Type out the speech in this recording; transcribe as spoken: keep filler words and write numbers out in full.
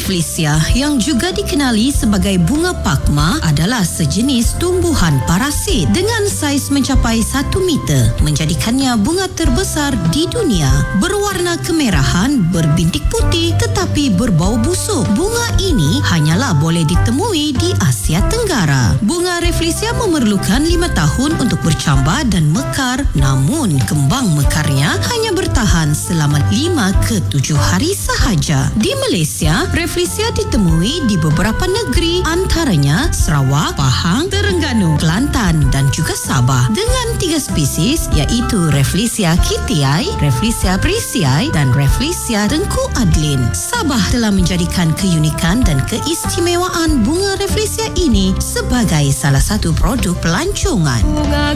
Rafflesia yang juga dikenali sebagai bunga pakma adalah sejenis tumbuhan parasit dengan saiz mencapai satu meter, menjadikannya bunga terbesar di dunia. Berwarna kemerahan, berbintik putih tetapi berbau busuk. Bunga ini hanyalah boleh ditemui di Asia Tenggara. Bunga Rafflesia memerlukan lima tahun untuk bercambah dan mekar, namun kembang mekarnya hanya bertahan selama lima ke tujuh hari sahaja. Di Malaysia, Rafflesia ditemui di beberapa negeri, antaranya Sarawak, Pahang, Terengganu, Kelantan dan juga Sabah, dengan tiga spesies iaitu Rafflesia kittii, Rafflesia priscii dan Rafflesia Tengku Adlin. Sabah telah menjadikan keunikan dan keistimewaan bunga Rafflesia ini sebagai salah satu produk pelancongan.